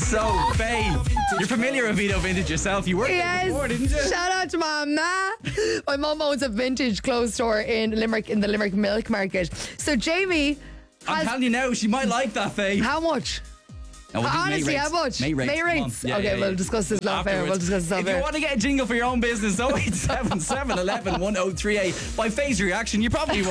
So, Faye, you're familiar with Vito Vintage yourself. You worked there before, didn't you? Shout out to my ma. My mum owns a vintage clothes store in Limerick, in the Limerick Milk Market. So Jamie I'm telling you now, she might like that, Faye. how much? No, we'll do Honestly, May how much? May rates. May come on. rates. Yeah, Okay, we'll discuss this off air. Afterwards. If you want to get a jingle for your own business, 087 11 1038. By Faye's reaction, you probably